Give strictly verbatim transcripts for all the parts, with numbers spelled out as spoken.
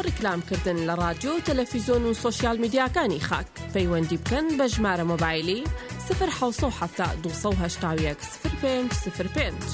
ڕیکلامکردن لە رادیۆ و تەلەڤیزۆن و سۆشیال میدیاکانی خاک پەیوەندی بکەن بە ژمارە مۆبایلی صفر حوت هەفتا دوو هەشتا و یەک صفر پێنج صفر پێنج.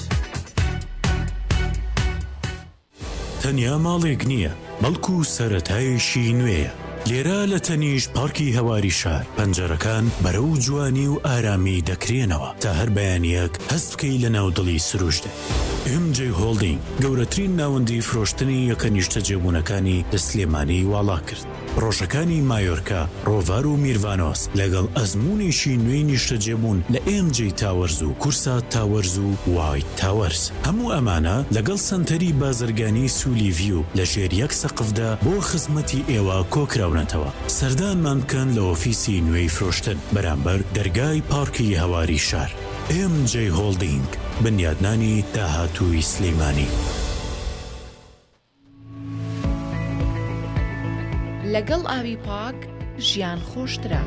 تەنیا ماڵێک نییە، بەڵکو سەرەتایشی نوێیە. لێرە لە تەنیش پارکی هەواری شار پەنجەرەکان بەرەو جوانی و ئارامی دەکرێنەوە تا هەر بەیانیەک هەست بکەی لە ناودڵی سروشتێ. ئێم جێ هۆڵدینگ گەورەترین ناوەندی فرۆشتنی یەکە نیشتە جێبوونەکانی لە سلێمانی واڵا کرد. ڕۆژەکانی مایۆرکا، ڕۆڤار و میروانۆس لەگەڵ ئەزمونێکی نوێی نیشتە جێبوون لە ئێم جێ تاوەرز و کورسا تاوەرز و وایت تاوەرز. هەموو ئەمانە لەگەڵ سنتەری بازرگانی سولی ڤیو لە ژێر یەک سەقفدا بۆ خزمەتی ئێوە کۆکراونەتەوە. سەردانمان بکەن لە ئۆفیسی نوێی فرۆشتن بەرامبەر دەرگای پارکی هەواری شار. ئێم جێ هۆڵدینگ، بنیادنانی داهاتووی سلێمانی. لەگەڵ ئاوی پاک ژیان خۆشترە.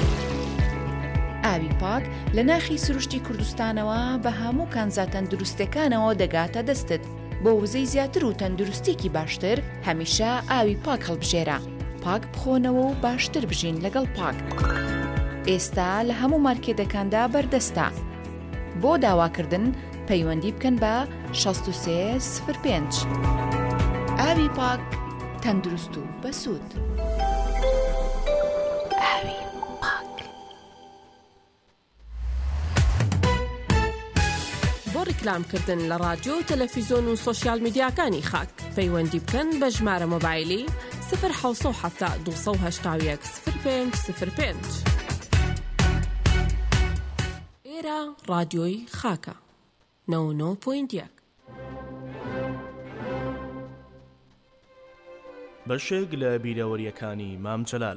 ئاوی پاک لە ناخی سروشتی کوردستانەوە بە هەموو کانزا تەندروستەکانەوە دەگاتە دەستت. بۆ وزەی زیاتر و تەندروستێکی باشتر هەمیشە ئاوی پاک هەڵبژێرە. پاک بخۆنەوە و باشتر بژین لەگەڵ پاک. ئێستا لە هەموو مارکێتەکاندا بەردەستە. بۆ داواکردن پەیوەندی بکەن بە شەست و سێ صفر پێنج. ئاوی پاک تەندروست و بەسوود. ئاوی پاک. بۆ ڕیکلامکردن لە رادیۆ و تەلەڤیزۆن و سۆشیال میدیاکانی خاک پەیوەندی بکەن بە ژمارە مۆبایلی صفر حوت هەفتا دوو هەشتا و یەک صفر پێنج صفر پێنج. ئێرە رادیۆی خاکە نەوە و نۆ پۆینت یەک. بەشێک لە بیرەوەریەکانی مام جەلال.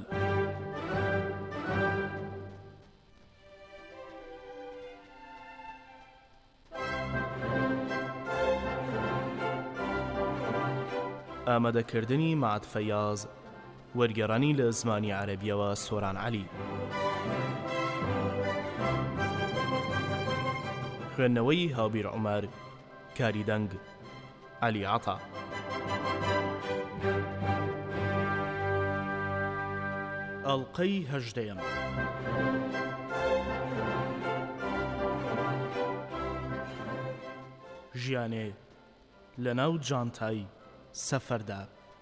ئامادەکردنی مەعەد فەیاز، وەرگێڕانی لە زمانی عەرەبیەوە سۆران عەلی. خوێندنەوەی هاوبیر عومەر، کاری دەنگ عەلی عەتا. ئەڵقەی هەژدەیەم. ژیانێ لە ناو جانتای سەفەردا.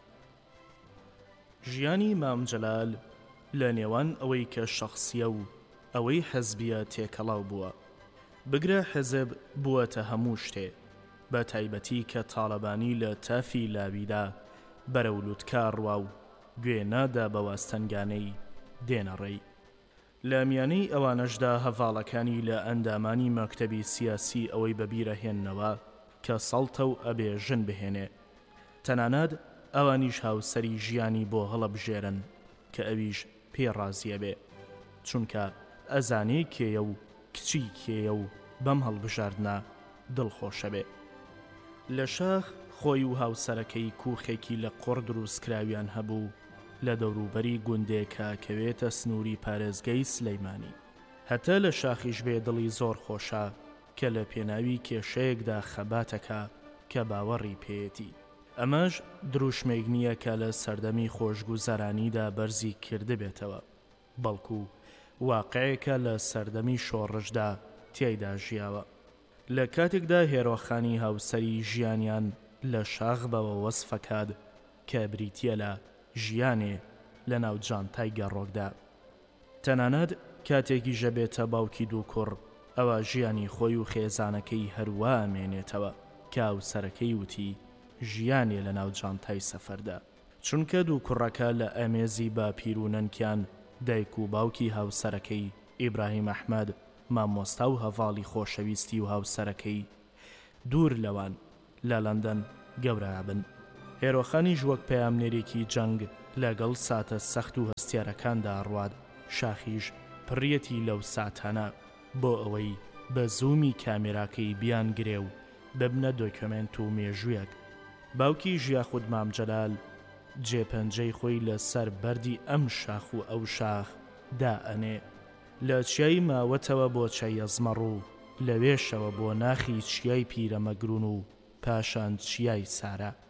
ژیانی مام جەلال لە نێوان ئەوەی کە شەخسیە و ئەوەی حەزبیە تێکەڵاو بووە. بگرە حزب بووەتە هەموو شتێ، بە تایبەتی کە تاڵەبانی لە تافی لاویدا بەرەولوتکار ڕوا و گوێ نادا بە واستەنگانەی دێنەڕێی. لە میانەی ئەوانەشدا هەڤاڵەکانی لە ئەندامانی مەکتەبی سیاسی ئەوەی بەبیرەهێننەوە کە سەڵتە و ئەبێ ژن بهێنێ. تەنانەت ئەوانیش هاوسەری ژیانی بۆ هەڵەبژێرن کە ئەویش پێڕازیە بێ، چونکە ئەزانێ کێیە و کچی کێیە و بەم هەڵبژاردنە دڵخۆشە بێ. لە شاخ خۆی و هاوسەرەکەی کووخێکی لە قوڕ دروستکراویان هەبوو لە دەوروبەری گوندێکە کەوێتە سنووری پارێزگای سلەیمانی. هەتا لە شاخیش بێ دڵی زۆر خۆشە کە لە پێناوی کێشەیەکدا خەباتەکە کە باوەڕی پێیەتی. ئەمەش دروشمێک نییە کە لە سەردەمی خۆشگوزارانیدا بەرزی کرده بێتەوە، بەڵکو واقعەیەکە لە سەردەمی شۆڕشدا تیایدا ژیاوە. لە کاتێکدا هێرۆخانی هاوسەری ژیانیان لە شاخ بەوە وەسفەکات کە بریتیە لە ژیانێ لە ناو جانتای گەڕۆکدا. تەنانەت کاتێکی ژەبێتە باوکی دوو کوڕ، ئەوە ژیانی خۆی و خێزانەکەی هەروە ئەمێنێتەوە کە هاوسەرەکەی وتی ژیانێ لە ناو جانتای سەفەردا، چونکە دوو کوڕەکە لە ئەمێزی با پیر و نەنکیان دایک و باوکی هاوسەرەکەی ئیبراهیم ئەحمەد مامۆستا و هەڤاڵی خۆشەویستی و هاوسەرەکەی دوور لەوان لە لەندەن گەورەبن. هێرۆخانیش وەک پەیامنێرێکی جەنگ لەگەڵ ساتە سەخت و هەستیارەکاندا ڕواد. شاخیش پڕیەتی لەو ساتانە بۆ ئەوەی بە زوومی کامێراکەی بیان گرێ و ببنە دۆکمنت و مێژوویەک. باوکی ژیاخود مام جەلال جێپەنجەی خۆی لەسەر بەردی ئەم شاخ و ئەو شاخ دائەنێ. لە چیای ماوەتەوە بۆ چەیەزمەڕ و لەوێشەوە بۆ ناخی چیای پیرەمەگرون و پاشان چیای سارە.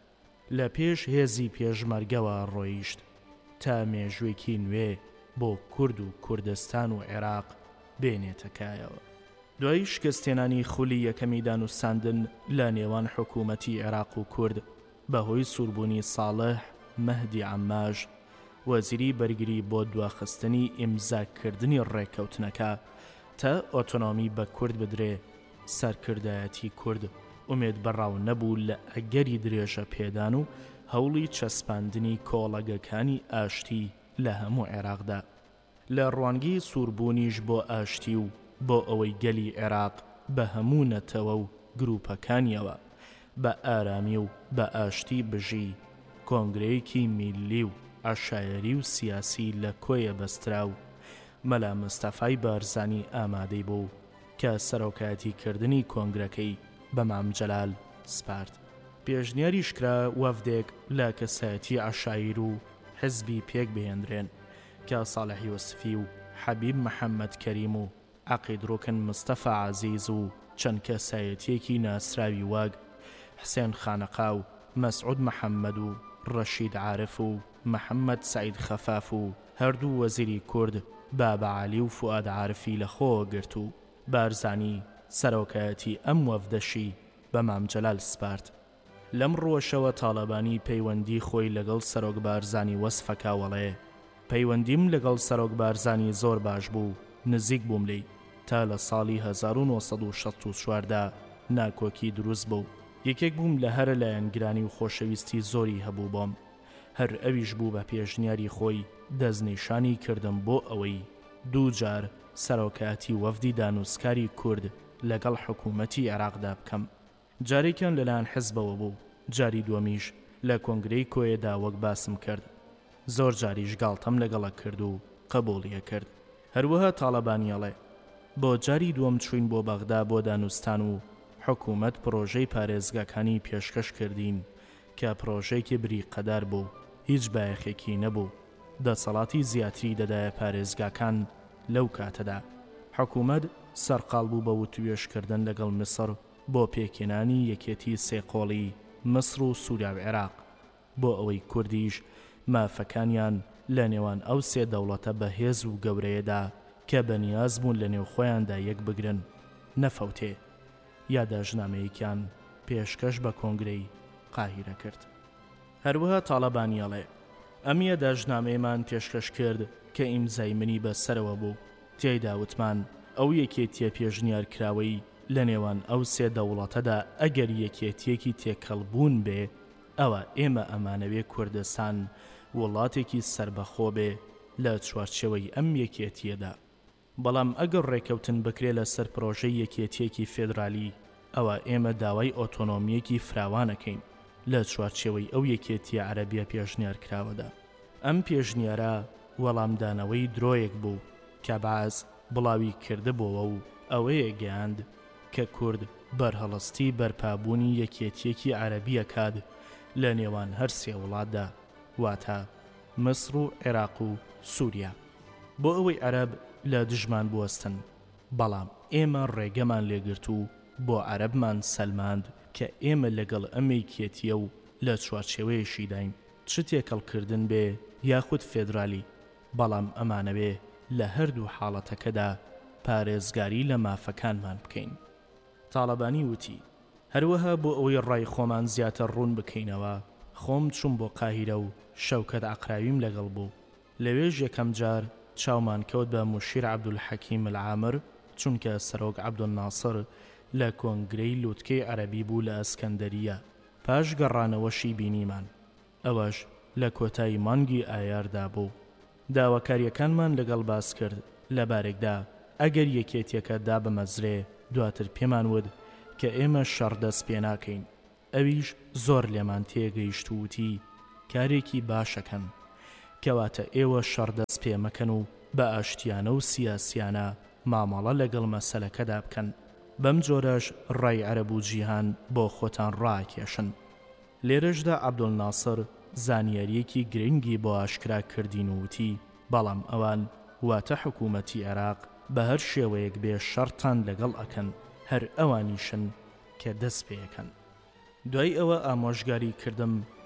لە پێش هێزی پێشمەرگەوە ڕۆیشت تا مێژوویەکی نوێ بۆ کورد و کوردستان و عێراق بێنێتەکایەوە. دوای شکستێنانی خولی یەکەمی دانوستاندن لە نێوان حکوومەتی عێراق و کورد بەهۆی سووربوونی ساڵح مەهدی عەماژ وەزیری بەرگری بۆ دواخستنی ئیمزاکردنی ڕێکەوتنەکە تا ئۆتۆنۆمی بە کورد بدرێ، سەرکردایەتی کورد ئومێد بەڕاو نەبوو لە ئەگەری درێژە پێدان و هەوڵی چەسپاندنی کۆڵەگەکانی ئاشتی لە هەموو عێراقدا. لە ڕوانگی سووربوونیش بۆ ئاشتی و بۆ ئەوەی گەلی عێراق بە هەموو نەتەوە و گروپەکانیەوە بە ئارامی و بە ئاشتی بژی، کۆنگرەیەکی میلی و عەشایەری و سیاسی لە کۆیە بەسترا و مەلا مستەفای بارزانی ئامادەی بوو کە سەرۆکایەتیکردنی کۆنگرەکەی بە مام جەلال سپارد. پێشنیاریش کرا وەفدێک لە کەسایەتی عەشایر و حزبی پێک بهێنرێن کە ساڵح یوسفی و حەبیب محەممەد کەریم و عەقید ڕوکن مستەفا عەزیز و چەند کەسایەتیەکی ناسراوی واگ حسێن خانەقا و مەسعود محەممەد و ڕەشید عارف و محەممەد سەعید خەفاف و هەردوو وەزیری کورد بابە عالی و فواد عارفی لە خۆ گرت و بارزانی سەرۆکایەتی ئەم وەفدەشی بە مام جەلال سپارد. لەم ڕۆژەوە تاڵەبانی پەیوەندی خۆی لەگەڵ سەرۆک بارزانی وەسفەکە وەڵێ پەیوەندیم لەگەڵ سەرۆک بارزانی زۆر باش بوو، نزیک بووم لی تا لە ساڵی هەزار و نۆسەد و شەست و چواردا ناکۆکی دروست بوو. یەکێک بووم لە هەرە لایەنگرانی و خۆشەویستی زۆری هەبوو بۆم، هەر ئەویش بوو بە پێشنیاری خۆی دەستنیشانی کردم بۆ ئەوەی دوو جار سەرۆکایەتی وەفدی دانووسکاری کورد لەگەڵ حکوومەتی عێراقدا بکەم. جارێکیان لەلایەن حزبەوە بوو، جاری دووەمیش لە کۆنگرەی کۆیەدا وەک باسم کرد. زۆر جاریش گاڵتەم لەگەڵە کرد و قبوڵیە کرد. هەروەها تاڵەبانیەڵێ بۆ جاری دووەم چوین بۆ بەغدا بۆ دانوستان و حکوومەت پرۆژەی پارێزگاکانی پێشکەش کردین کە پرۆژەیەکی بریقەدار بوو، هیچ بایەخێکی نەبوو، دەسەڵاتی زیاتری دەدایە پارێزگاکان. لەو کاتەدا حکوومەت سەرقاڵ بوو بە وتوێشکردن لەگەڵ میسر بۆ پێکێنانی یەکێتی سێقۆڵی مسر و سووریا و عێراق بۆ ئەوەی کوردیش مافەکانیان لە نێوان ئەو سێ دەوڵەتە بەهێز و گەورەیەدا کە بەنیاز بوون لە نێو خۆیاندا یەک بگرن نەفەوتێ. یا داژنامەیەکیان پێشکەش بە کۆنگرەی قاهیرە کرد. هەروەها تاڵەبانیەڵێ ئەمیە داژنامەیەمان پێشکەش کرد کە ئیمزای منی بەسەرەوە بوو، تێیدا وتمان ئەو یەکێتیە پێشنیار کراوەی لە نێوان ئەو سێ دەوڵەتەدا ئەگەر یەکێتیەکی تێکەڵبوون بێ ئەوە ئێمە ئەمانەوێ کوردستان وڵاتێکی سربەخۆ بێ لە چوارچێوەی ئەم یەکێتیەدا. بەڵام ئەگەر ڕێکەوتن بکرێ لە سەر پرۆژەی یەکێتیەکی فێدرالی ئەوە ئێمە داوای ئۆتۆنۆمیەکی فراوانەکەین لە چوارچێوەی ئەو یەکێتیە عەرەبیە پێشنیار کراوەدا. ئەم پێشنیارە وەڵامدانەوەی درۆیەک بوو کە باز بڵاوی کردبووە و ئەوەیە گەیاند کە کورد بەرهەڵستی بەرپابوونی یەکێتیەکی عەرەبیە کات لە نێوان هەر سێ وڵاتدا، واتە مسر و عێراق و سووریا، بۆ ئەوەی عەرەب لە دژمان بوەستن. بەڵام ئێمە ڕێگەمان لێگرت و بۆ عەرەبمان سەلماند کە ئێمە لەگەڵ ئەمەی کێتیە و لە چوارچێوەیەشی داین، چ تێکەڵکردن بێ یاخود فێدرالی، بەڵام ئەمانەوێ لە هەردوو حاڵەتەکەدا پارێزگاری لە مافەکانمان بکەین. تاڵەبانی وتی هەروەها بۆ ئەوەی ڕای خۆمان زیاتر ڕوون بکەینەوە خۆم چوم بۆ قاهیرە و شەوکەت عەقراویم لەگەڵ بوو. لەوێژ یەکەم جار چاومان کەوت بە موشیر عەبدولحەکیم العامر چونکە سەرۆک عەبدولناسر لە کۆنگرەی لووتکەی عەرەبی بوو لە ئەسکەندەریە. پاش گەڕانەوەشی بینیمان، ئەوەش لە کۆتایی مانگی ئایاردا بوو. داواکاریەکانمان لەگەڵ باس کرد لەبارێکدا ئەگەر یەکێتیەکە دا بەمەزرێ دواتر پێمان ود کە ئێمە شەڕدەست پێ ناکەین. ئەویش زۆر لێمان تێگەیشت و وتی کارێکی باشەکەن، کەواتە ئێوە شەڕدەست پێ مەکەن و بە ئاشتیانە و سیاسیانە مامەڵە لەگەڵ مەسەلەکەدا بکەن، بەم جۆرەش ڕای عەرەب و جیهان بۆ خۆتان ڕاکێشن. لێرەشدا عەبدولناسر زانیاریەکی گرنگی بۆ ئاشکرا کردین و وتی بەڵام ئەوان واتە حکوومەتی عێراق بە هەر شێوەیەک بێ شەڕتان لەگەڵ ئەکەن، هەر ئەوانیشن کە دەست پێیەکەن. دوای ئەوە ئامۆژگاری کردم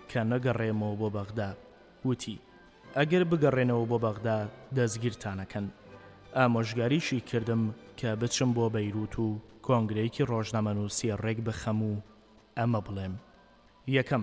کە نەگەڕێمەوە بۆ بەغدا. وتی ئەگەر بگەڕێنەوە بۆ بەغدا دەستگیرتانەکەن. ئامۆژگاریشی کردم کە بچم بۆ بەیروت و کۆنگرەیەکی ڕۆژنامەنووسی ڕێک بخەم و ئەمە بڵێم. یەکەم،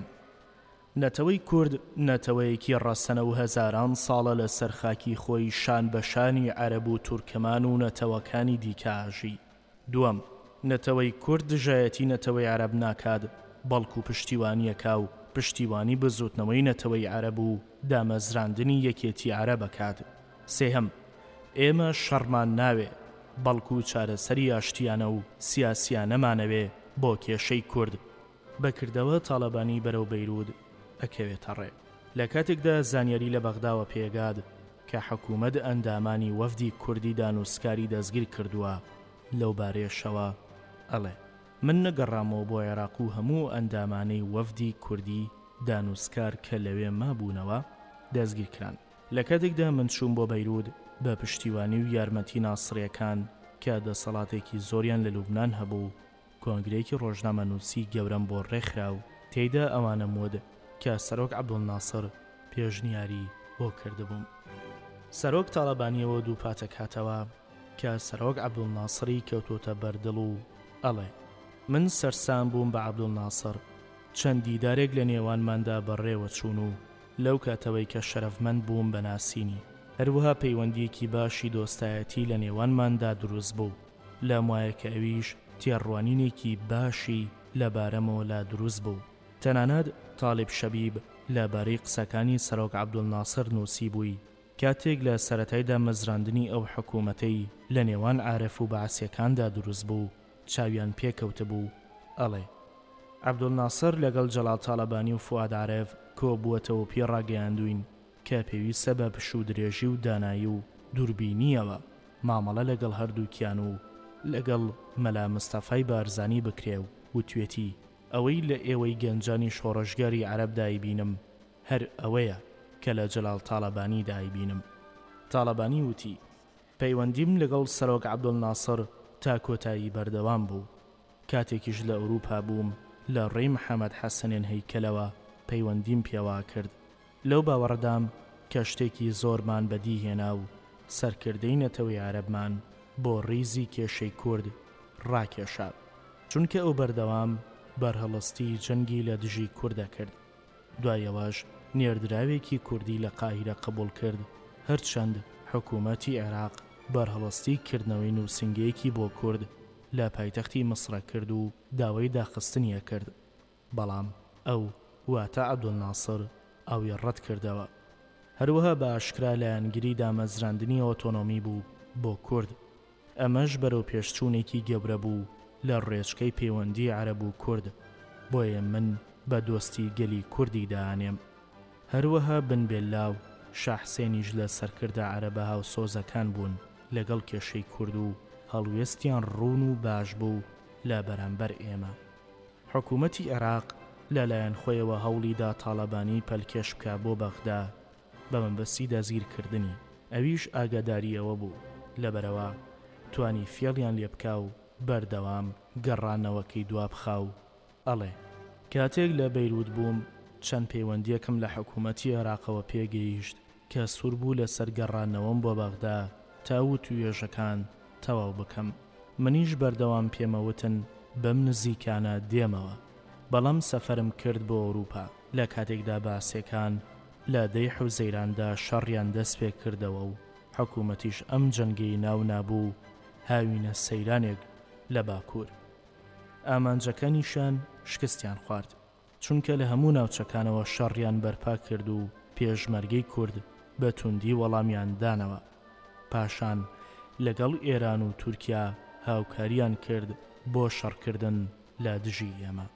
نەتەوەی کورد نەتەوەیەکی ڕەسەنە و هەزاران ساڵە لە سەرخاکی خۆی شان بە شانی عەرەب و تورکمان و نەتەوەکانی دیکەژی. دووەم، نەتەوەی کورد دژایەتی نەتەوەی عەرەب ناکات، بەڵکو پشتیوانیەکا و پشتیوانی بزوتنەوەی نەتەوەی عەرەب و دامەزراندنی یەکێتی عەرەب بکات. سێهەم، ئێمە شەڕمان ناوێ، بەڵکو چارەسەری ئاشتیانە و سیاسیانەمانەوێ بۆ کێشەی کورد. بەکردەوە تاڵەبانی بەرەو بەیروود ئەکەوێتە ڕێ. لە کاتێکدا زانیاری لە بەغداوە پێگاد کە حکوومەت ئەندامانی وەفدی کوردی دانووسکاری دەستگیر کردووە لەو بارێشەوە ئەڵێ من نەگەڕامەوە بۆ عێراق و هەموو ئەندامانەی وەفدی کوردی دانووسکار کە لەوێ مابوونەوە دەستگیر کران. لە کاتێکدا من چووم بۆ بەیروود بە پشتیوانی و یارمەتی ناسڕیەکان کە دەسەڵاتێکی زۆریان لە لوبنان هەبوو، کۆنگرەیەکی ڕۆژنامەنووسی گەورەم بۆ ڕێکخرا و تێیدا ئەوانە مۆد کە سەرۆک عەبدولناسر پێشنیاری بۆ کردبووم. سەرۆک تاڵەبانیەوە دوو پاتە کاتەوە کە سەرۆک عەبدولناسری کەوتۆتە بەردڵ و ئەڵێ من سەرسام بووم بە عەبدولناسر، چەند دیدارێک لە نێوانماندا بەڕێوە چوون و لەو کاتەوەی کە شەرەفمەند بووم بە ناسینی. هەروەها پەیوەندیەکی باشی دۆستایەتی لە نێوانماندا دروست بوو، لەم وایە کە ئەویش تێڕوانینێکی باشی لەبارەمەوە لا دروست بوو. تەنانەت تاڵب شەبیب لەبارەی قسەکانی سەرۆک عەبدولناسر نووسی بووی کاتێک لە سەرەتایدا مەزراندنی ئەو حکوومەتەی لە نێوان عارف و بەعسیەکاندا دروست بوو چاویان پێکەوتە بوو. ئەڵێ عەبدولناسر لەگەڵ جەلال تاڵەبانی و فواد عارف کۆ بووەتەوە پێ ڕاگەیاندوین کە پێویستە بە پشوو درێژی و دانایی و دووربینیەوە مامەڵە لەگەڵ هەردووکیان و لەگەڵ مەلا مستەفای بارزانی بکرێ و وتوێتی ئەوەی لە ئێوەی گەنجانی شۆڕەشگاری عەرەب دایبینم هەر ئەوەیە کە لە جەلال تاڵەبانی دایبینم. تاڵەبانی وتی پەیوەندیم لەگەڵ سەرۆک عەبدولناسر تا کۆتایی بەردەوام بوو. کاتێکیش لە ئەوروپا بووم لە ڕێی محەممەد حەسەنێن هەیکەلەوە پەیوەندیم پێوا کرد. لەو باوەڕدام کە شتێکی زۆرمان بەدیهێنا و سەرکردەی نەتەوەی عەرەبمان بۆ ڕیزی کێشەی کورد ڕاکێشا، چونکە ئەو بەردەوام بەرهەڵستی جەنگی لە دژی کووردە کرد. دوایەوەش نێردراوێکی کوردی لە قاهیرە قبول کرد، هەرچەند حکوومەتی عێراق بەرهەڵستی کردنەوەی نووسنگەیەکی بۆ کورد لە پایتەختی مسرە کرد و داوای داخستنیە کرد، بەڵام ئەو واتە عەبدولناسر ئەوی ڕەت کردەوە. هەروەها بە ئاشکرا لایەنگیری دامەزراندنی ئۆتۆنۆمی بوو بۆ کورد. ئەمەش بەرەو پێشچوونێکی گەورە بوو لە ڕێچکەی پەیوەندی عەرەب و کورد، بۆیە من بە دۆستی گەلی کوردی داهانێم. هەروەها بنبێلاو شاحسێنیش لە سەرکردە عەرەبە هاوسۆزەکان بوون لەگەڵ کێشەی کورد و هەڵوێستیان ڕوون و باش بوو لە بەرامبەر ئێمە. حکوومەتی عێراق لەلایەن خۆیەوە هەوڵیدا تاڵەبانی پەلکێش بکە بۆ بەغدا بە مەبەستی دەستگیرکردنی. ئەویش ئاگاداریەوە بوو لەبەرەوە توانی فێڵیان لێ بکا و بەردەوام گەڕانەوەکەی دوابخا و ئەڵێ کاتێک لە بەیروود بووم چەند پەیوەندیەکم لە حکوومەتی عێراقەوە پێگەیشت کە سوور بوو لە سەرگەڕانەوەم بۆ بەغدا تا و توێژەکان تەواو بکەم. منیش بەردەوام پێمەوتن بەم نزیکانە دێمەوە، بەڵام سەفەرم کرد بۆ ئەوروپا. لە کاتێکدا باسیەکان لە دەی حوزەیراندا شەڕیان دەست پێ کردەوە و حکوومەتیش ئەم جەنگەی ناو نابوو هاوینە سەیرانێک لە باکوور. ئامانجەکانیشان شکستیان خوارد، چونکە لە هەموو ناوچەکانەوە شەڕیان بەرپا کرد و پێشمەرگەی کورد بە توندی وەڵامیان دانەوە. پاشان لەگەڵ ئێران و تورکیا هاوکاریان کرد بۆ شەڕکردن لە دژی ئێمە.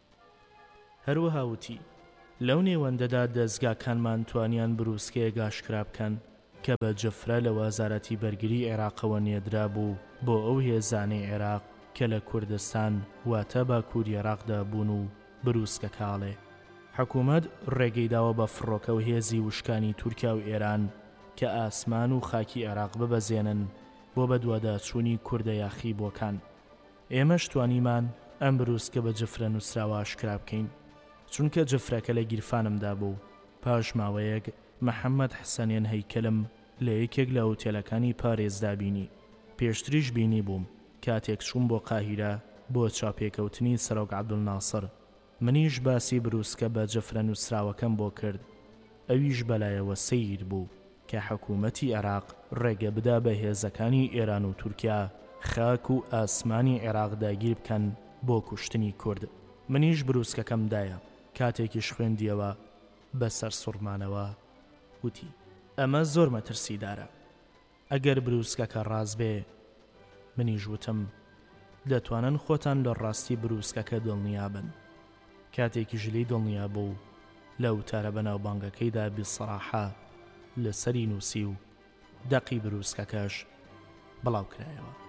هەروەها وتی لەو نێوەندەدا دەستگاکانمان توانیان بروسکەیە گاشکرا بکەن کە بە جەفرە لە وەزارەتی بەرگری عێراقەوە نێدرا بوو بۆ ئەو هێزانەی عێراق کە لە کوردستان واتە باکووری عێراقدا بوون و بروسکە کاڵێ. حکوومەت ڕێگەی داوە بە فڕۆکە و هێزی وشکانی تورکیا و ئێران کە ئاسمان و خاکی عێراق ببەزێنن بۆ بە دوواداچوونی کوردە یاخی بۆکان. ئێمەش توانیمان ئەم بروسکە بە جەفرە نووسراوە ئاشکرا بکەین. چونکە جفرەکە لە گیرفانمدا بوو. پاش ماوەیەک محەممەد حسەنێن هەیکلم لە یەکێک لە ئوتێلەکانی پارێزدا بینی. پێشتریش بینی بووم کاتێک چوون بۆ قاهیرە بۆ چاپێکەوتنی سەرۆک عەبدولناسر. منیش باسی بروسکە بە جەفرە نووسراوەکەم بۆ کرد. ئەویش بەلایەوە سەیر بوو کە حکوومەتی عێراق ڕێگە بدا بە هێزەکانی ئێران و تورکیا خاک و ئاسمانی عێراق داگیر بکەن بۆ کوشتنی کورد. منیش بروسکەکەم دایە. کاتێکیش خوێندیەوە بەسەر سوڕمانەوە وتی ئەمە زۆر مەترسیدارە. ئەگەر بروسکەکە ڕاست بێ منیش وتم دەتوانن خۆتان لە ڕاستی بروسکەکە دڵنیابن. کاتێکی ژلی دڵنیا بوو لە وتارە بەناوبانگەکەیدا بیسەراحە لەسەری نووسی و دەقی بروسکەکەش بڵاو کرایەوە.